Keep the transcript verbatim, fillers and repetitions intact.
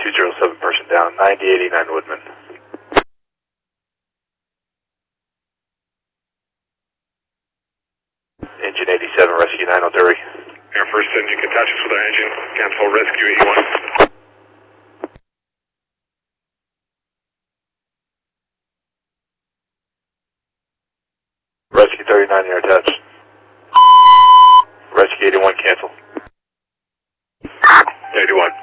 two zero seven, person down, ninety eighty-nine Woodman. Engine eighty-seven, rescue nine oh three. Air First engine can touch us with our engine. Cancel rescue eighty-one. Rescue thirty-nine, you're attached. Rescue eighty-one, cancel. eighty-one.